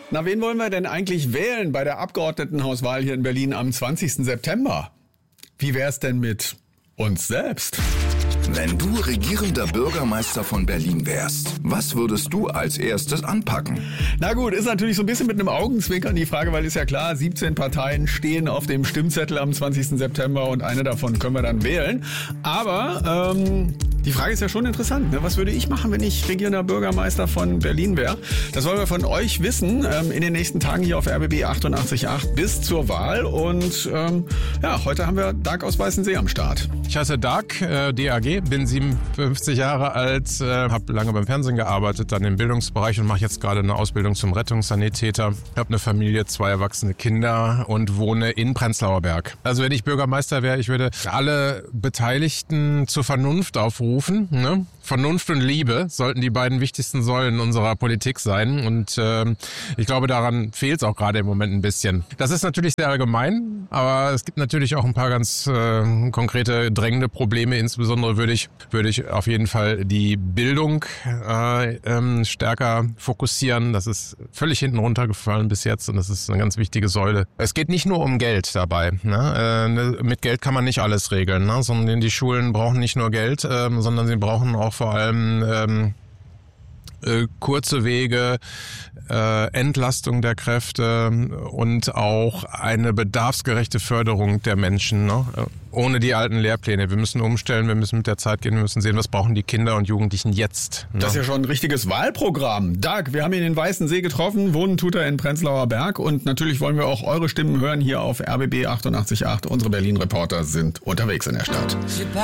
Na, wen wollen wir denn eigentlich wählen bei der Abgeordnetenhauswahl hier in Berlin am 20. September? Wie wär's denn mit uns selbst? Wenn du regierender Bürgermeister von Berlin wärst, was würdest du als erstes anpacken? Na gut, ist natürlich so ein bisschen mit einem Augenzwinkern die Frage, weil ist ja klar, 17 Parteien stehen auf dem Stimmzettel am 20. September und eine davon können wir dann wählen. Aber die Frage ist ja schon interessant, ne? Was würde ich machen, wenn ich regierender Bürgermeister von Berlin wäre? Das wollen wir von euch wissen in den nächsten Tagen hier auf RBB 88.8 bis zur Wahl. Und heute haben wir Dag aus Weißensee am Start. Ich heiße Dag, DAG, bin 57 Jahre alt, habe lange beim Fernsehen gearbeitet, dann im Bildungsbereich und mache jetzt gerade eine Ausbildung zum Rettungssanitäter. Ich habe eine Familie, 2 erwachsene Kinder und wohne in Prenzlauer Berg. Also wenn ich Bürgermeister wäre, ich würde alle Beteiligten zur Vernunft aufrufen. Ne? Vernunft und Liebe sollten die beiden wichtigsten Säulen unserer Politik sein. Und ich glaube, daran fehlt es auch gerade im Moment ein bisschen. Das ist natürlich sehr allgemein, aber es gibt natürlich auch ein paar ganz konkrete, drängende Probleme. Insbesondere würde ich auf jeden Fall die Bildung stärker fokussieren. Das ist völlig hinten runtergefallen bis jetzt und das ist eine ganz wichtige Säule. Es geht nicht nur um Geld dabei. Ne? Mit Geld kann man nicht alles regeln, ne? Sondern die Schulen brauchen nicht nur Geld, sondern sie brauchen auch vor allem kurze Wege, Entlastung der Kräfte und auch eine bedarfsgerechte Förderung der Menschen, ne? Ohne die alten Lehrpläne. Wir müssen umstellen, wir müssen mit der Zeit gehen, wir müssen sehen, was brauchen die Kinder und Jugendlichen jetzt. Ne? Das ist ja schon ein richtiges Wahlprogramm. Dag, wir haben ihn in Weißensee getroffen, wohnen tut er in Prenzlauer Berg und natürlich wollen wir auch eure Stimmen hören hier auf RBB 88.8. Unsere Berlin-Reporter sind unterwegs in der Stadt.